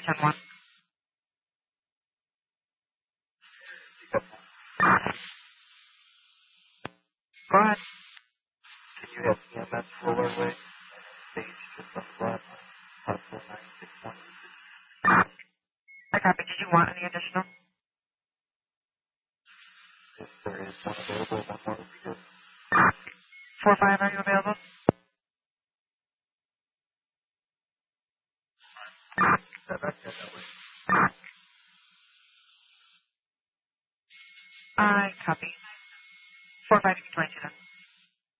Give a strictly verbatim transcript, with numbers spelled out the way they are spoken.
ten one. Go ahead. Can you have C M S Solar Way? Stage just on flat. Possible nine six one. I copy. Did you want any additional? If there is one available, one more would be good. Four five, are you available? That, that, that, that way. I copy. Four five, you can join you then.